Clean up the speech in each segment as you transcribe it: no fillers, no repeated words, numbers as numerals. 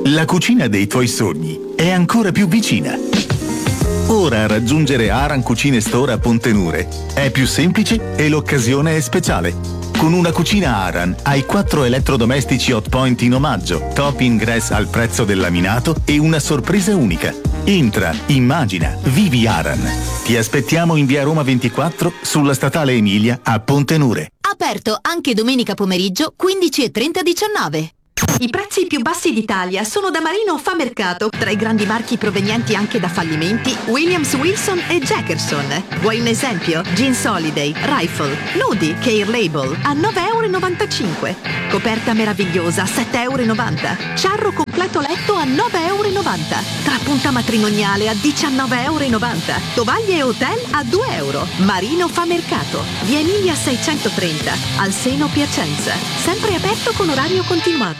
La cucina dei tuoi sogni è ancora più vicina. Ora raggiungere Aran Cucine Store a Pontenure è più semplice e l'occasione è speciale. Con una cucina Aran hai 4 elettrodomestici Hot Point in omaggio, top ingresso al prezzo del laminato e una sorpresa unica. Entra, immagina, vivi Aran. Ti aspettiamo in via Roma 24 sulla statale Emilia a Pontenure. Aperto anche domenica pomeriggio 15:30-19. I prezzi più bassi d'Italia sono da Marino Famercato, tra i grandi marchi provenienti anche da fallimenti Williams, Wilson e Jackerson. Vuoi un esempio? Jeans Holiday, Rifle, Nudi, Care Label a 9,95 €. Coperta meravigliosa a 7,90 €. Ciarro completo letto a 9,90 €. Trapunta matrimoniale a 19,90 €. Tovaglie e hotel a 2 €. Marino Famercato, via Emilia 630, al Seno Piacenza. Sempre aperto con orario continuato.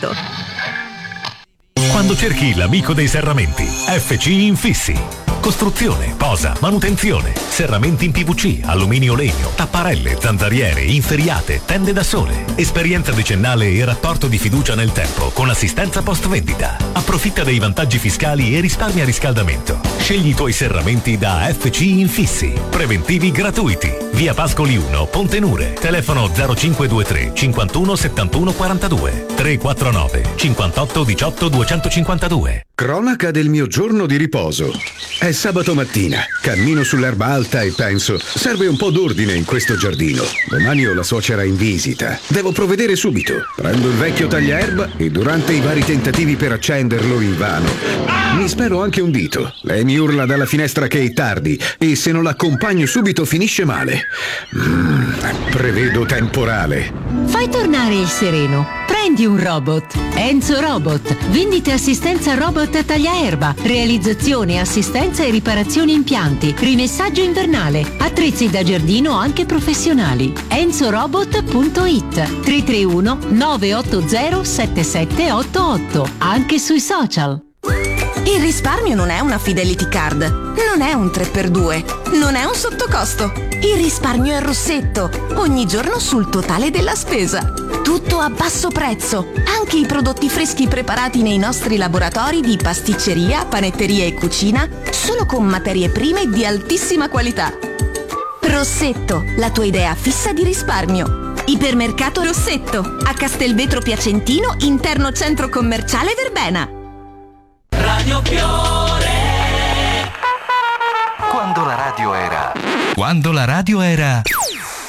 Quando cerchi l'amico dei serramenti, FC Infissi. Costruzione, posa, manutenzione, serramenti in PVC, alluminio legno, tapparelle, zanzariere, inferriate, tende da sole. Esperienza decennale e rapporto di fiducia nel tempo con assistenza post vendita. Approfitta dei vantaggi fiscali e risparmia riscaldamento. Scegli i tuoi serramenti da FC Infissi. Preventivi gratuiti. Via Pascoli 1, Pontenure. Telefono 0523 51 71 42 349 58 18 252. Cronaca del mio giorno di riposo. È sabato mattina, cammino sull'erba alta e penso, serve un po' d'ordine in questo giardino. Domani ho la suocera in visita. Devo provvedere subito. Prendo il vecchio tagliaerba e durante i vari tentativi per accenderlo invano, mi spero anche un dito. Lei mi urla dalla finestra che è tardi e se non l'accompagno subito finisce male. Prevedo temporale. Fai tornare il sereno. Prendi un robot. Enzo Robot. Vendite assistenza robot tagliaerba. Realizzazione, assistenza e riparazioni impianti. Rimessaggio invernale. Attrezzi da giardino anche professionali. enzorobot.it 331 980 7788. Anche sui social. Il risparmio non è una Fidelity Card, non è un 3x2, non è un sottocosto. Il risparmio è Rossetto, ogni giorno sul totale della spesa. Tutto a basso prezzo, anche i prodotti freschi preparati nei nostri laboratori di pasticceria, panetteria e cucina, solo con materie prime di altissima qualità. Rossetto, la tua idea fissa di risparmio. Ipermercato Rossetto, a Castelvetro Piacentino, interno centro commerciale Verbena. Radio Fiore. Quando la radio era